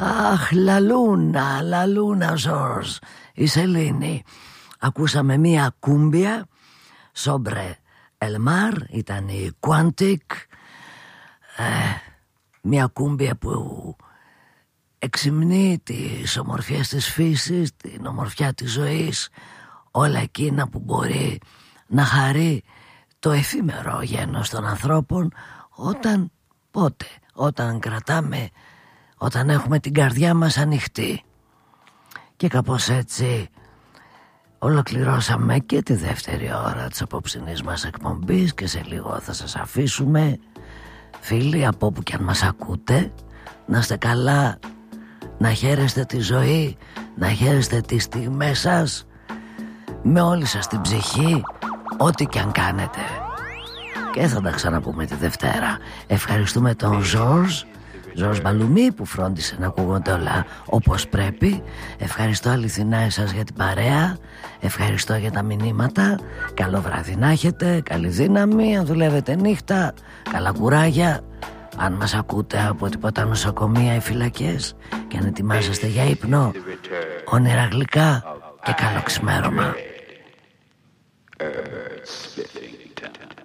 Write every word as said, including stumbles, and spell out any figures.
Αχ, λαλούνα, λαλούνα Ζορζ. Η Σελήνη. Ακούσαμε μία κούμπια. Σόμπρε Ελμάρ. Ήταν η Quantic. ε, Μία κούμπια που εξυμνεί τις ομορφιές της φύσης, την ομορφιά της ζωής, όλα εκείνα που μπορεί να χαρεί το εφήμερο γένος των ανθρώπων, όταν, πότε, όταν κρατάμε, όταν έχουμε την καρδιά μας ανοιχτή. Και κάπως έτσι ολοκληρώσαμε και τη δεύτερη ώρα της απόψινής μας εκπομπής και σε λίγο θα σας αφήσουμε. Φίλοι, από όπου και αν μας ακούτε, να είστε καλά, να χαίρεστε τη ζωή, να χαίρεστε τις στιγμές σας με όλη σας την ψυχή, ό,τι και αν κάνετε. Και θα τα ξαναπούμε τη Δευτέρα. Ευχαριστούμε τον Ζορζ Ζορζ Μπαλουμί που φρόντισε να ακούγονται όλα όπως πρέπει. Ευχαριστώ αληθινά εσάς για την παρέα. Ευχαριστώ για τα μηνύματα. Καλό βράδυ να έχετε. Καλή δύναμη αν δουλεύετε νύχτα. Καλά κουράγια αν μας ακούτε από τίποτα νοσοκομεία ή φυλακές και αν ετοιμάζεστε για ύπνο. Όνειρα γλυκά και καλό ξημέρωμα.